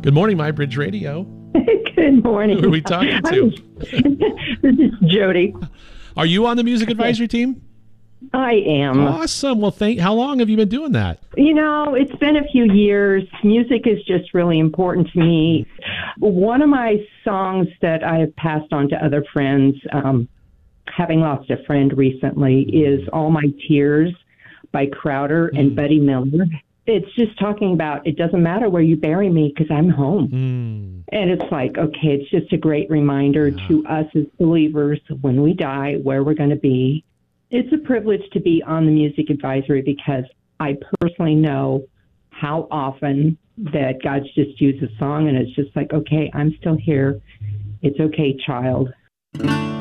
Good morning, My Bridge Radio. Good morning. Who are we talking to? This is Jody. Are you on the music advisory team? I am. Awesome. Well, how long have you been doing that? It's been a few years. Music is just really important to me. One of my songs that I have passed on to other friends, having lost a friend recently, is All My Tears by Crowder and Buddy Miller. It's just talking about, it doesn't matter where you bury me because I'm home. And it's like, okay, it's just a great reminder to us as believers when we die, where we're going to be. It's a privilege to be on the music advisory because I personally know how often that God's just used a song and it's just like, okay, I'm still here. It's okay, child.